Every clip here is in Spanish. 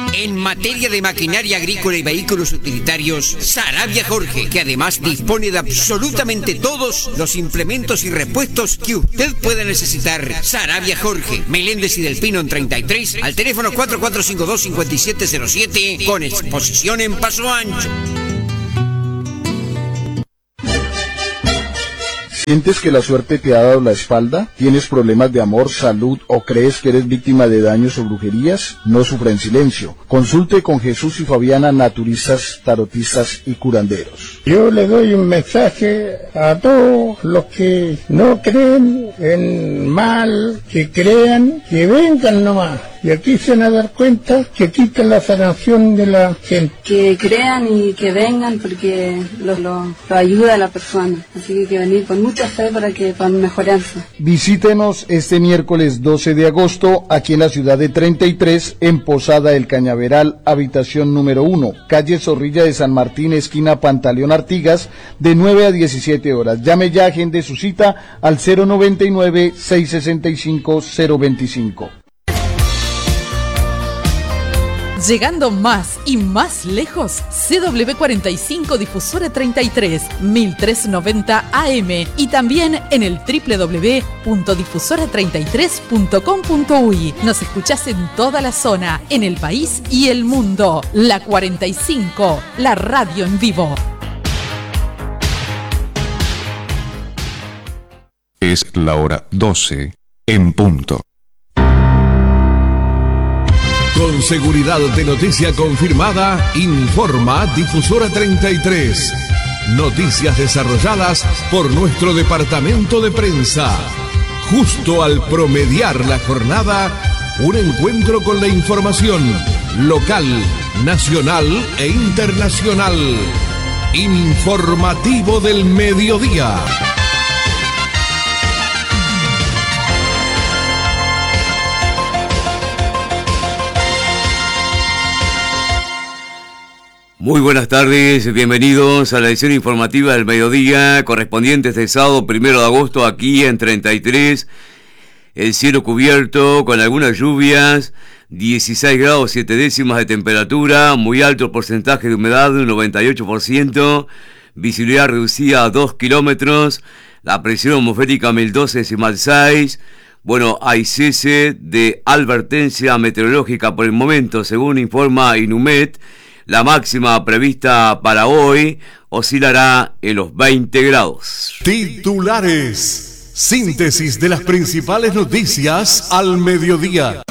En materia de maquinaria agrícola y vehículos utilitarios, Sarabia Jorge, que además dispone de absolutamente todos los implementos y repuestos que usted pueda necesitar. Sarabia Jorge, Meléndez y Del Pino en 33, al teléfono 4452-5707, con exposición en Paso Ancho. ¿Sientes que la suerte te ha dado la espalda? ¿Tienes problemas de amor, salud o crees que eres víctima de daños o brujerías? No sufra en silencio. Consulte con Jesús y Fabiana, naturistas, tarotistas y curanderos. Yo le doy un mensaje a todos los que no creen en mal, que crean, que vengan nomás. Y aquí se van a dar cuenta que quitan la sanación de la gente. Que crean y que vengan porque lo ayuda a la persona. Así que hay que venir con mucha fe para mejorarse. Visítenos este miércoles 12 de agosto aquí en la ciudad de 33, en Posada del Cañaveral, habitación número 1, calle Zorrilla de San Martín, esquina Pantaleón Artigas, de 9 a 17 horas. Llame ya, agende su cita al 099-665-025. Llegando más y más lejos, CW45 Difusora 33, 1390 AM y también en el www.difusora33.com.uy. Nos escuchás en toda la zona, en el país y el mundo. La 45, la radio en vivo. Es la hora 12 en punto. Con seguridad de noticia confirmada, informa Difusora 33. Noticias desarrolladas por nuestro departamento de prensa. Justo al promediar la jornada, un encuentro con la información local, nacional e internacional. Informativo del mediodía. Muy buenas tardes, bienvenidos a la edición informativa del mediodía, correspondiente este sábado 1 de agosto aquí en 33. El cielo cubierto con algunas lluvias, 16 grados 7 décimas de temperatura, muy alto porcentaje de humedad, un 98%, visibilidad reducida a 2 kilómetros, la presión atmosférica 1012,6. Bueno, hay cese de advertencia meteorológica por el momento, según informa Inumet. La máxima prevista para hoy oscilará en los 20 grados. Titulares. Síntesis de las principales noticias al mediodía.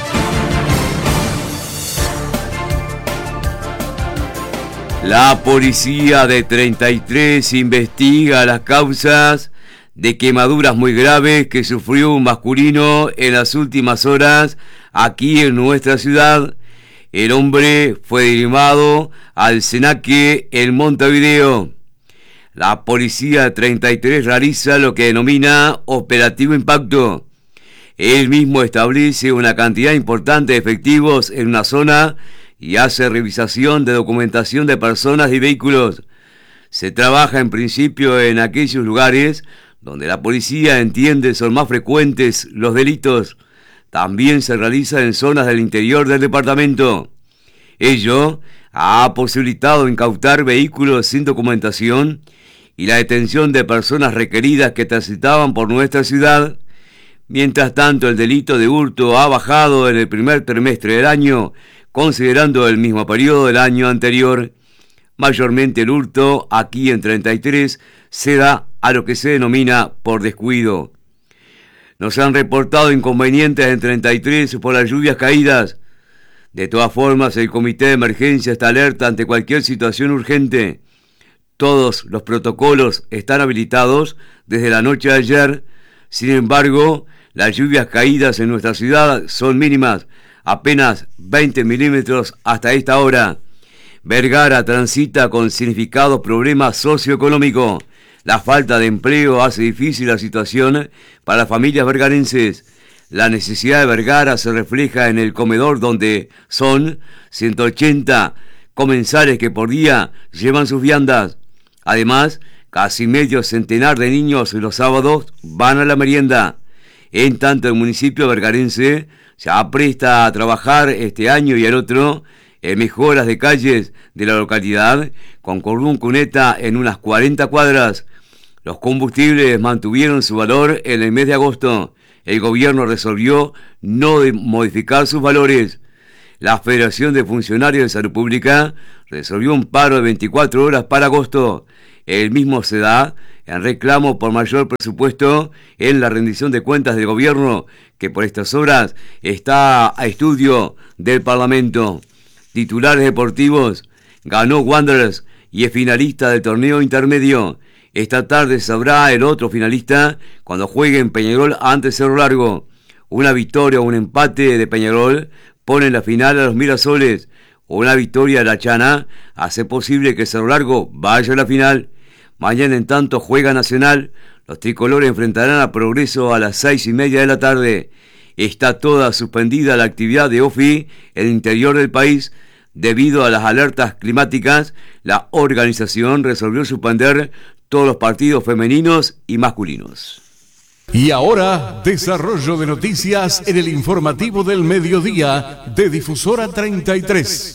La policía de 33 investiga las causas de quemaduras muy graves que sufrió un masculino en las últimas horas aquí en nuestra ciudad. El hombre fue derivado al Senaque en Montevideo. La policía de 33 realiza lo que denomina operativo impacto. Él mismo establece una cantidad importante de efectivos en una zona y hace revisación de documentación de personas y vehículos. Se trabaja en principio en aquellos lugares donde la policía entiende son más frecuentes los delitos. También se realiza en zonas del interior del departamento. Ello ha posibilitado incautar vehículos sin documentación y la detención de personas requeridas que transitaban por nuestra ciudad. Mientras tanto, el delito de hurto ha bajado en el primer trimestre del año, considerando el mismo periodo del año anterior. Mayormente el hurto aquí en 33 se da a lo que se denomina por descuido. Nos han reportado inconvenientes en 33 por las lluvias caídas. De todas formas, el comité de emergencia está alerta ante cualquier situación urgente. Todos los protocolos están habilitados desde la noche de ayer. Sin embargo, las lluvias caídas en nuestra ciudad son mínimas, apenas 20 milímetros hasta esta hora. Vergara transita con significados problemas socioeconómicos. La falta de empleo hace difícil la situación para las familias vergarenses. La necesidad de Vergara se refleja en el comedor, donde son 180 comensales que por día llevan sus viandas. Además, casi medio centenar de niños los sábados van a la merienda. En tanto, el municipio vergarense se apresta a trabajar este año y el otro en mejoras de calles de la localidad, con cordón cuneta en unas 40 cuadras. Los combustibles mantuvieron su valor en el mes de agosto. El gobierno resolvió no modificar sus valores. La Federación de Funcionarios de Salud Pública resolvió un paro de 24 horas para agosto. El mismo se da en reclamo por mayor presupuesto en la rendición de cuentas del gobierno, que por estas horas está a estudio del Parlamento. Titulares deportivos: ganó Wanderers y es finalista del torneo intermedio. Esta tarde sabrá el otro finalista cuando juegue en Peñarol ante Cerro Largo. Una victoria o un empate de Peñarol pone en la final a los Mirasoles. Una victoria de la Chana hace posible que Cerro Largo vaya a la final. Mañana, en tanto, juega Nacional. Los tricolores enfrentarán a Progreso a las 6:30 de la tarde. Está toda suspendida la actividad de OFI en el interior del país. Debido a las alertas climáticas, la organización resolvió suspender todos los partidos femeninos y masculinos. Y ahora, desarrollo de noticias en el informativo del mediodía de Difusora 33.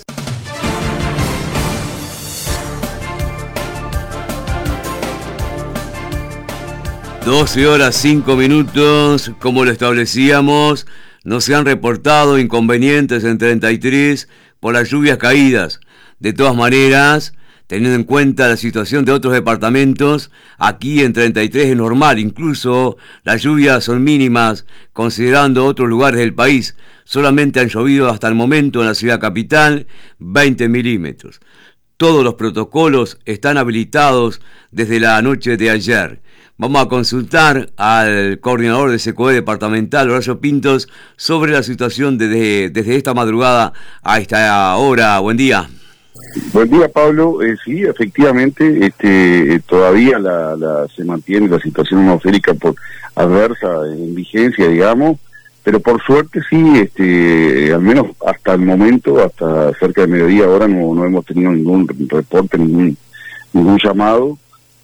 (12:05). Como lo establecíamos, no se han reportado inconvenientes en 33 por las lluvias caídas. De todas maneras, teniendo en cuenta la situación de otros departamentos, aquí en 33 es normal. Incluso las lluvias son mínimas, considerando otros lugares del país. Solamente han llovido hasta el momento en la ciudad capital 20 milímetros. Todos los protocolos están habilitados desde la noche de ayer. Vamos a consultar al coordinador de SECOE departamental, Horacio Pintos, sobre la situación desde esta madrugada a esta hora. Buen día. Buen día, Pablo. Sí, efectivamente, todavía se mantiene la situación atmosférica adversa en vigencia, digamos, pero por suerte sí, al menos hasta el momento, hasta cerca de mediodía ahora, no hemos tenido ningún reporte, ningún llamado.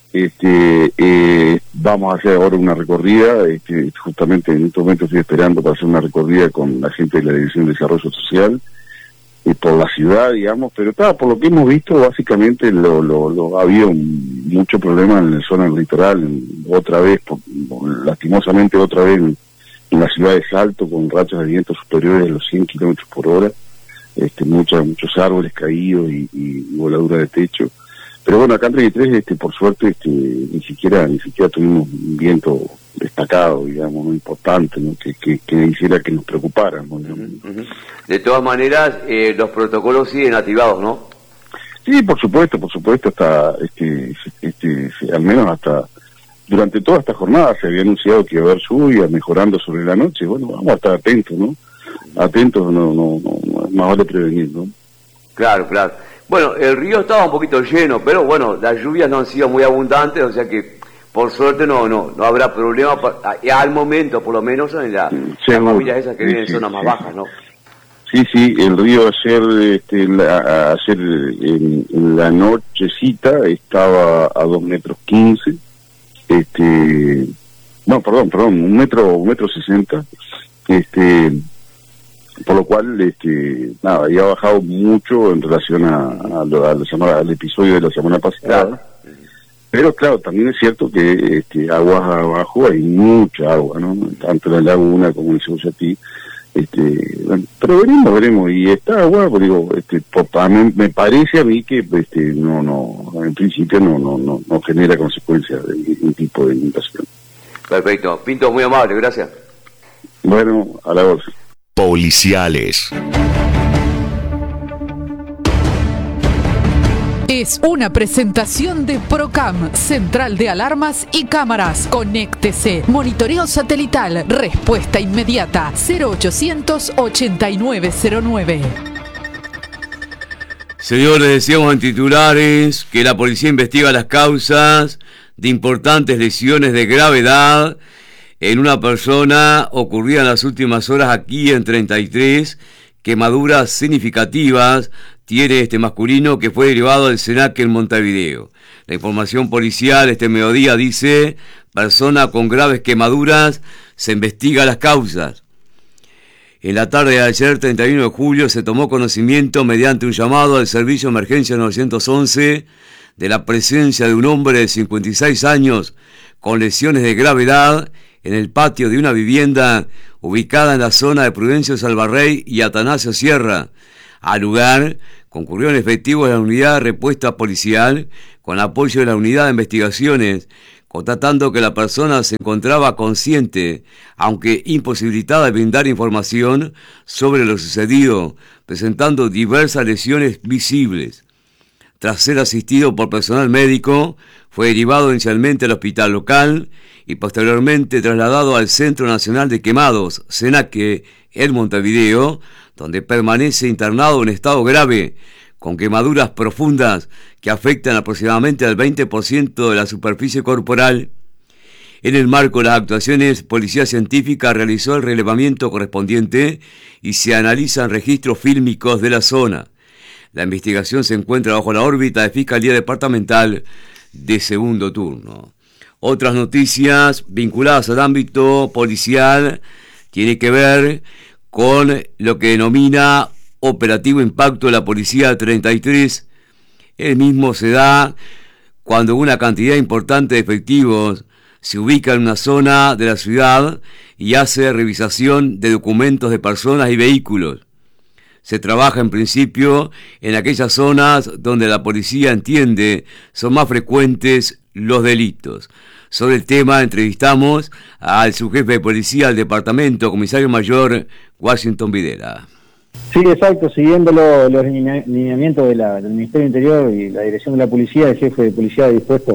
Vamos a hacer ahora una recorrida, justamente en estos momentos estoy esperando para hacer una recorrida con la gente de la Dirección de Desarrollo Social, por la ciudad, digamos, pero por lo que hemos visto, básicamente ha habido mucho problema en la zona del litoral, lastimosamente otra vez en la ciudad de Salto, con rachas de viento superiores a los 100 kilómetros por hora, muchos árboles caídos y voladuras de techo. Pero bueno, acá en 33, por suerte, ni siquiera tuvimos un viento destacado, digamos, no importante, ¿no? que hiciera que nos preocupara, ¿no? De todas maneras, los protocolos siguen activados, ¿no? Sí, por supuesto, hasta, al menos hasta, durante toda esta jornada se había anunciado que iba a haber lluvia, mejorando sobre la noche. Bueno, vamos a estar atentos, ¿no? Atentos, no, más vale prevenir, ¿no? Claro. Bueno, el río estaba un poquito lleno, pero bueno, las lluvias no han sido muy abundantes, o sea que por suerte no habrá problema al momento, por lo menos en las familias esas que viven en zonas más bajas, ¿no? Sí, el río ayer en la nochecita estaba a 2,15 metros. Un metro 60. Por lo cual, había bajado mucho en relación al episodio de la semana pasada. Claro. Pero claro, también es cierto que aguas abajo hay mucha agua, ¿no? Tanto en la laguna como en el Cebollati. Pero veremos, y esta agua, me parece a mí que en principio no genera consecuencias de ningún tipo de inundación. Perfecto. Pinto, muy amable, gracias. Bueno, a la voz. Policiales. Es una presentación de Procam, Central de Alarmas y Cámaras. Conéctese. Monitoreo satelital. Respuesta inmediata. 0800 8909. Señores, decíamos en titulares que la policía investiga las causas de importantes lesiones de gravedad en una persona ocurrida en las últimas horas aquí en 33, quemaduras significativas tiene este masculino que fue derivado del SENAC en Montevideo. La información policial este mediodía dice: persona con graves quemaduras, se investiga las causas. En la tarde de ayer, 31 de julio, se tomó conocimiento mediante un llamado al Servicio de Emergencia 911 de la presencia de un hombre de 56 años con lesiones de gravedad en el patio de una vivienda ubicada en la zona de Prudencio Salvarrey y Atanasio Sierra. Al lugar concurrieron efectivos de la unidad de respuesta policial con apoyo de la unidad de investigaciones, constatando que la persona se encontraba consciente, aunque imposibilitada de brindar información sobre lo sucedido, presentando diversas lesiones visibles. Tras ser asistido por personal médico, fue derivado inicialmente al hospital local y posteriormente trasladado al Centro Nacional de Quemados, CENAQUE, en Montevideo, donde permanece internado en estado grave, con quemaduras profundas que afectan aproximadamente al 20% de la superficie corporal. En el marco de las actuaciones, Policía Científica realizó el relevamiento correspondiente y se analizan registros fílmicos de la zona. La investigación se encuentra bajo la órbita de Fiscalía Departamental de segundo turno. Otras noticias vinculadas al ámbito policial tienen que ver con lo que denomina Operativo Impacto de la Policía 33. El mismo se da cuando una cantidad importante de efectivos se ubica en una zona de la ciudad y hace revisación de documentos de personas y vehículos. Se trabaja en principio en aquellas zonas donde la policía entiende son más frecuentes los delitos. Sobre el tema entrevistamos al subjefe de policía del departamento, comisario mayor Washington Videla. Sí, exacto, siguiendo los lineamientos del Ministerio del Interior y la dirección de la policía, el jefe de policía ha dispuesto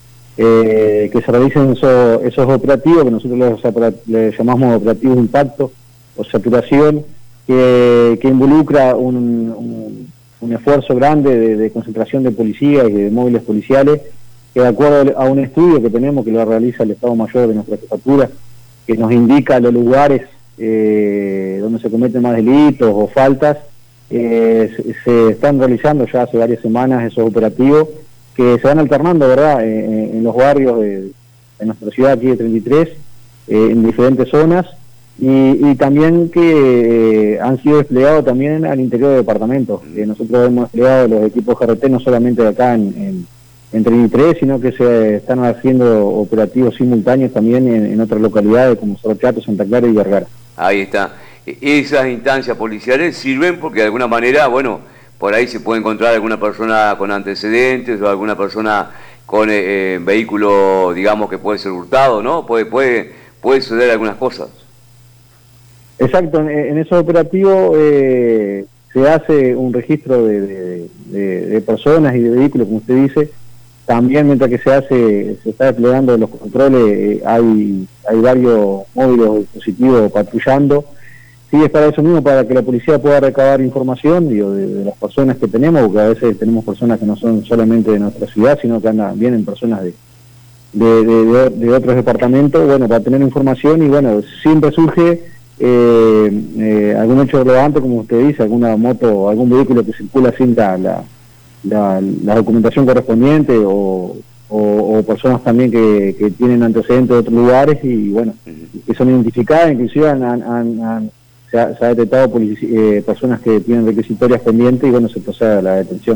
que se realicen esos operativos, que nosotros les llamamos operativos de impacto o saturación, que involucra un esfuerzo grande de concentración de policías y de móviles policiales, que de acuerdo a un estudio que tenemos, que lo realiza el Estado Mayor de nuestra jefatura, que nos indica los lugares donde se cometen más delitos o faltas, se están realizando ya hace varias semanas esos operativos que se van alternando, ¿verdad?, en los barrios de nuestra ciudad aquí de 33, en diferentes zonas, y también que han sido desplegados también al interior del departamento. Nosotros hemos desplegado los equipos GRT no solamente de acá en 33, sino que se están haciendo operativos simultáneos también en otras localidades como Cerro Chato, Santa Clara y Vergara. Ahí está. Esas instancias policiales sirven porque de alguna manera, bueno, por ahí se puede encontrar alguna persona con antecedentes o alguna persona con vehículo, digamos, que puede ser hurtado, ¿no? Puede suceder algunas cosas. Exacto, en esos operativos se hace un registro de personas y de vehículos, como usted dice. También mientras que se está desplegando los controles, hay varios móviles o dispositivos patrullando. Sí, es para eso mismo, para que la policía pueda recabar información, digo, de las personas que tenemos, porque a veces tenemos personas que no son solamente de nuestra ciudad, sino que vienen personas de otros departamentos, bueno, para tener información. Y bueno, siempre surge algún hecho relevante, como usted dice, alguna moto, algún vehículo que circula sin la documentación correspondiente, o personas también que tienen antecedentes de otros lugares y bueno, que son identificadas. Inclusive se ha detectado personas que tienen requisitorias pendientes y bueno, se procede a la detención.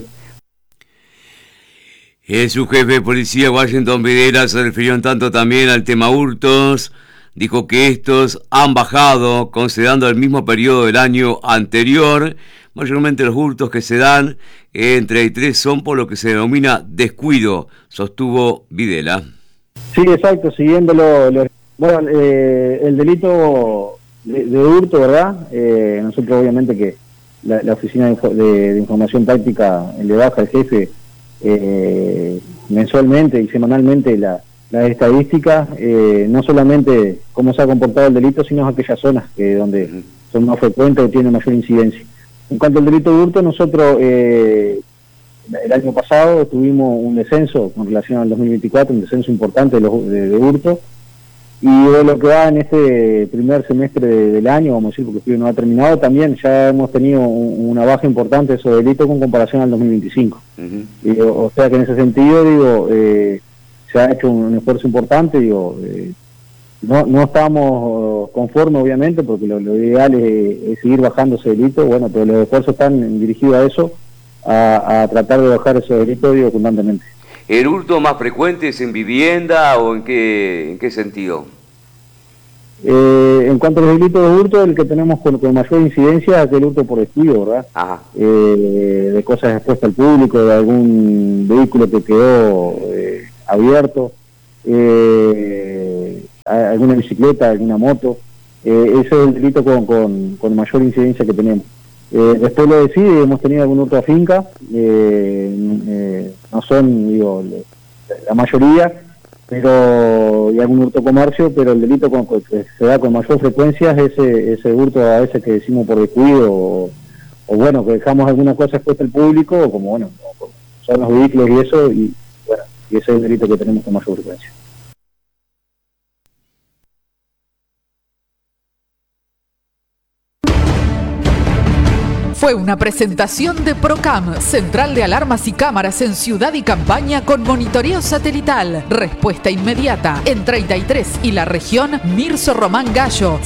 El subjefe de policía Washington Videla se refirió en tanto también al tema hurtos. Dijo que estos han bajado considerando el mismo periodo del año anterior. Mayormente los hurtos que se dan entre y tres son por lo que se denomina descuido, sostuvo Videla. Sí, exacto, siguiendo bueno, el delito de hurto, ¿verdad? Nosotros obviamente que la Oficina de Información Táctica le baja al jefe mensualmente y semanalmente las estadísticas, no solamente cómo se ha comportado el delito, sino aquellas zonas donde son más frecuentes o tienen mayor incidencia. En cuanto al delito de hurto, nosotros el año pasado tuvimos un descenso con relación al 2024, un descenso importante de hurto, y de lo que va en este primer semestre del año, vamos a decir, porque el no ha terminado, también ya hemos tenido una baja importante de esos delitos con comparación al 2025. O sea que en ese sentido, digo, se ha hecho un esfuerzo importante, digo, no estamos conformes, obviamente, porque lo ideal es seguir bajando ese delito, bueno, pero los esfuerzos están dirigidos a eso, a tratar de bajar esos delitos, digo, constantemente. ¿El hurto más frecuente es en vivienda o en qué sentido? En cuanto a los delitos de hurto, el que tenemos con mayor incidencia es el hurto por descuido, ¿verdad? Ajá. De cosas expuestas al público, de algún vehículo que quedó abierto, alguna bicicleta, alguna moto. Ese es el delito con mayor incidencia que tenemos. Después lo decís, hemos tenido algún hurto a finca, no son, digo, la mayoría, pero y algún hurto comercio, pero el delito que se da con mayor frecuencia es ese hurto a veces que decimos por descuido, o bueno, que dejamos alguna cosa expuesta al público, como bueno, son los vehículos y eso, y bueno, y ese es el delito que tenemos con mayor frecuencia. Fue una presentación de Procam, Central de Alarmas y Cámaras en Ciudad y Campaña con monitoreo satelital. Respuesta inmediata. En 33 y la región, Mirso Román Gallo,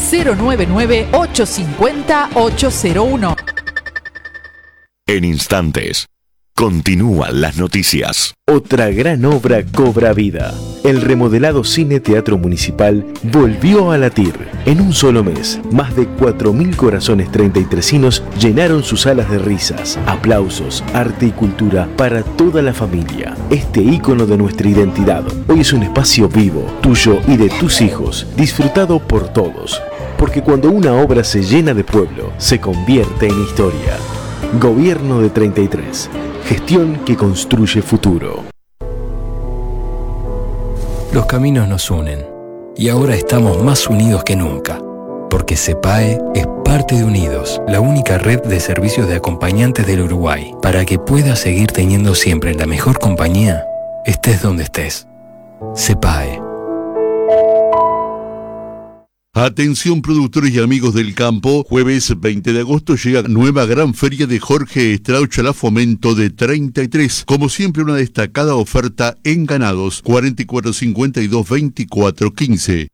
099-850-801. En instantes, continúan las noticias. Otra gran obra cobra vida. El remodelado Cine Teatro Municipal volvió a latir. En un solo mes, más de 4.000 corazones 33inos llenaron sus salas de risas, aplausos, arte y cultura para toda la familia. Este ícono de nuestra identidad hoy es un espacio vivo, tuyo y de tus hijos, disfrutado por todos. Porque cuando una obra se llena de pueblo, se convierte en historia. Gobierno de 33. Gestión que construye futuro. Los caminos nos unen y ahora estamos más unidos que nunca, porque CEPAE es parte de Unidos, la única red de servicios de acompañantes del Uruguay, para que puedas seguir teniendo siempre la mejor compañía, estés donde estés. CEPAE. Atención productores y amigos del campo, jueves 20 de agosto llega nueva gran feria de Jorge Strauchala Fomento de 33. Como siempre, una destacada oferta en ganados, 44 52 24 15.